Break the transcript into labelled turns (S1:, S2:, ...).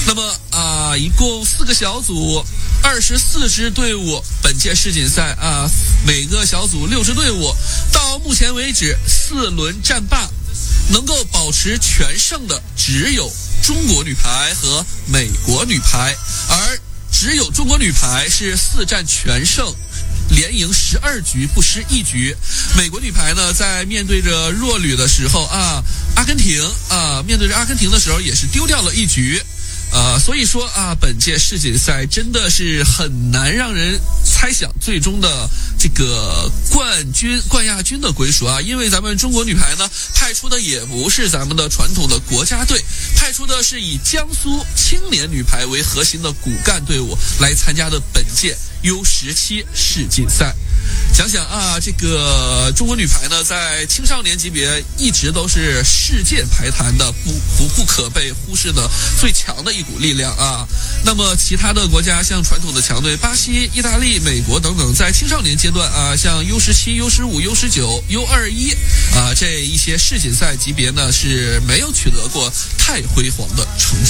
S1: 那么一共4个小组，24支队伍，本届世锦赛每个小组6支队伍，到目前为止4轮战罢，能够保持全胜的只有中国女排和美国女排，而只有中国女排是4战全胜，连赢12局不失1局。美国女排呢，在面对着弱旅的时候阿根廷面对着阿根廷的时候也是丢掉了1局。所以说本届世锦赛真的是很难让人猜想最终的这个冠亚军的归属因为咱们中国女排呢派出的也不是咱们的传统的国家队，派出的是以江苏青年女排为核心的骨干队伍来参加的本届 U17 世锦赛。想想这个中国女排呢，在青少年级别一直都是世界排坛的不可被忽视的最强的一股力量那么其他的国家像传统的强队巴西、意大利、美国等等，在青少年阶段像 U17、U15、U19、U21这一些世锦赛级别呢是没有取得过太辉煌的成绩。